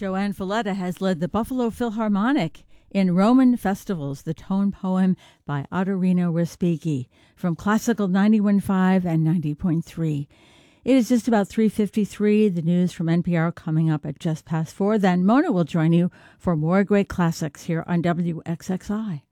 Joanne Falletta has led the Buffalo Philharmonic in Roman Festivals, the tone poem by Ottorino Respighi from Classical 91.5 and 90.3. It is just about 3:53. The news from NPR coming up at just past 4. Then Mona will join you for more great classics here on WXXI.